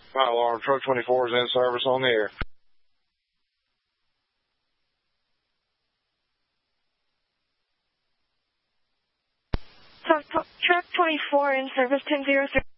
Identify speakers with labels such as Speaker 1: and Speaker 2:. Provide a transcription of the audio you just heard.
Speaker 1: Fire alarm, truck 24 is in service on the air.
Speaker 2: Truck 24 in service 1003.